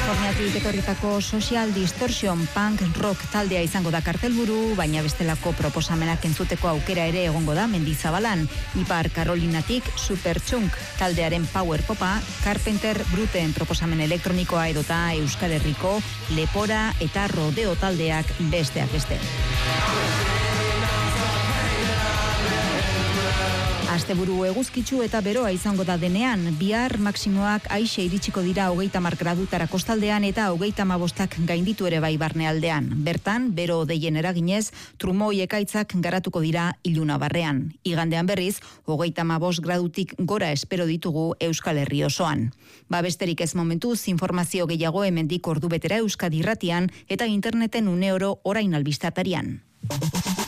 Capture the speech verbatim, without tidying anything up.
Kaliforniatik etorritako Social Distortion Punk Rock taldea izango da kartelburu, baina bestelako proposamenak entzuteko aukera ere egongo da Mendizabalan. Ipar Karolinatik Superchunk taldearen power popa, Carpenter Bruten proposamen elektronikoa edota Euskal Herriko Lepora eta Rodeo taldeak besteak beste. Asteburu eguzkitsu eta beroa izango da denean, bihar maksimoak aixe iritsiko dira hogeita hamar gradutara kostaldean eta hogeita hamabostak gainditu ere bai barnealdean. Bertan, bero odeien eraginez, trumoi ekaitzak garatuko dira ilunabarrean. Igandean berriz, hogeita hamabost gradutik gora espero ditugu Euskal Herri osoan. Ba besterik ez momentuz, informazio gehiago hemendik ordubetera Euskadi Irratian eta interneten uneoro orain albistatarian.